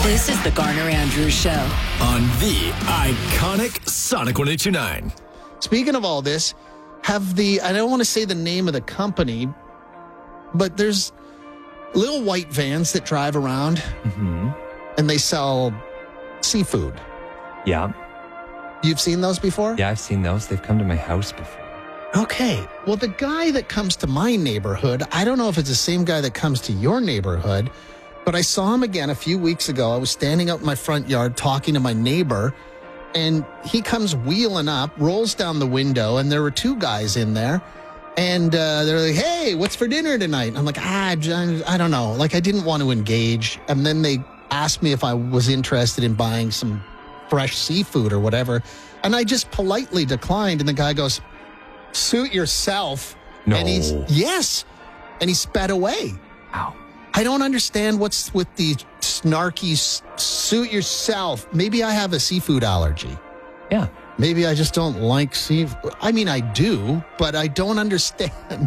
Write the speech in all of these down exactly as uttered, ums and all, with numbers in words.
This is the Garner Andrews Show on the iconic Sonic one oh two point nine. Speaking of all this, have the, I don't want to say the name of the company, but there's little white vans that drive around Mm-hmm. and they sell seafood. Yeah. You've seen those before? Yeah, I've seen those. They've come to my house before. Okay. Well, the guy that comes to my neighborhood, I don't know if it's the same guy that comes to your neighborhood, but I saw him again a few weeks ago. I was standing out in my front yard talking to my neighbor, and he comes wheeling up, rolls down the window, and there were two guys in there. And uh, they're like, hey, what's for dinner tonight? And I'm like, ah, I don't know. Like, I didn't want to engage. And then they asked me if I was interested in buying some fresh seafood or whatever. And I just politely declined. And the guy goes, suit yourself. No. And he's, yes. And he sped away. Ow. I don't understand what's with the snarky s- suit yourself. Maybe I have a seafood allergy. Yeah. Maybe I just don't like seafood. I mean, I do, but I don't understand.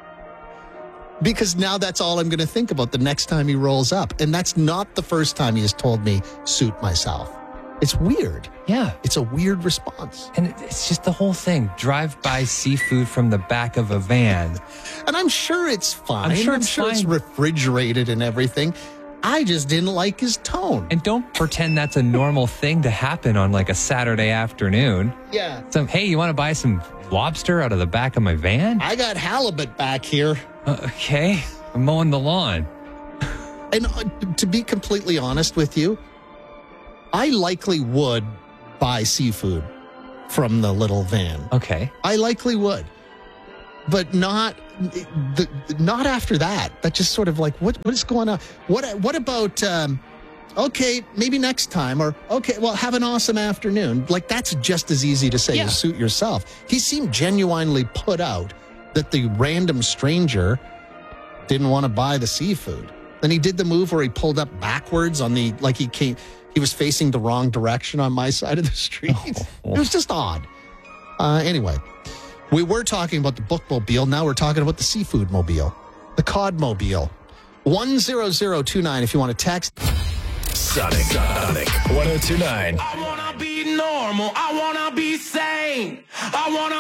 Because now that's all I'm going to think about the next time he rolls up. And that's not the first time he has told me, suit myself. It's weird. Yeah. It's a weird response. And it- it's just the whole thing. Drive by seafood from the back of a van. And I'm sure it's fine. I'm sure it's it's fine. refrigerated and everything. I just didn't like his tone. And don't pretend that's a normal thing to happen on like a Saturday afternoon. Yeah. So, hey, you want to buy some lobster out of the back of my van? I got halibut back here. Uh, okay. I'm mowing the lawn. And uh, to be completely honest with you, I likely would buy seafood from the little van. Okay. I likely would. But not the, not after that. That just sort of like, what what is going on? What what about, um, okay, maybe next time, or okay, well, have an awesome afternoon. Like, that's just as easy to say Yeah. as suit yourself. He seemed genuinely put out that the random stranger didn't want to buy the seafood. Then he did the move where he pulled up backwards on the, like he came, he was facing the wrong direction on my side of the street. Oh. It was just odd. Uh, anyway. We were talking about the bookmobile. Now we're talking about the seafood mobile, the cod mobile. one zero zero two nine if you want to text. Sonic, Sonic one oh two point nine. I wanna be normal. I wanna be sane. I wanna